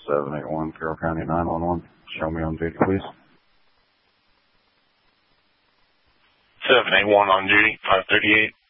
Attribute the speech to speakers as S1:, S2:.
S1: 781 Carroll County 911. Show me on duty, please.
S2: 781 on duty, 538.